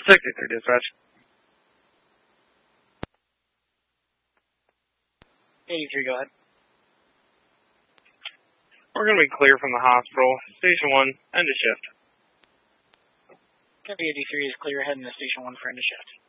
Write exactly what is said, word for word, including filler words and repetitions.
sixty-three dispatch. eighty-three, go ahead. We're going to be clear from the hospital. Station one, end of shift. Copy eighty-three is clear, heading to Station one for end of shift.